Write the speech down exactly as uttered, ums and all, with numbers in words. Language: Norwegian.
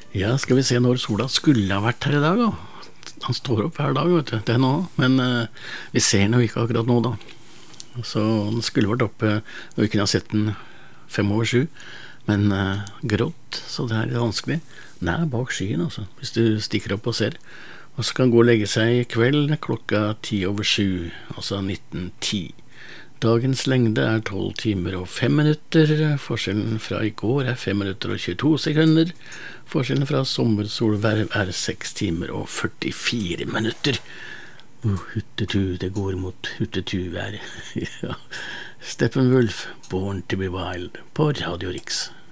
Ja, skal vi se når sola skulle ha vært her i dag da. Han står opp hver dag, vet du, det er nå. Men uh, vi ser den jo ikke akkurat nå da. Så den skulle vært oppe, og vi kunne ha sett den fem over sju. Men uh, grått, så det er litt vanskelig. Den er bak skyen, altså, hvis du stikker opp og ser. Og så kan den gå og legge seg i kveld klokka ti over sju, altså nitten ti. Dagens lengde er tolv timer og fem minutter. Forskjellen fra i går er fem minutter og tjueto sekunder. Forskjellen fra sommersolverv er seks timer og førtifire minutter. Uh, huttetu, det går mot huttetu-vær. Ja. Steppenwolf, Born to be Wild, på Radio Riks.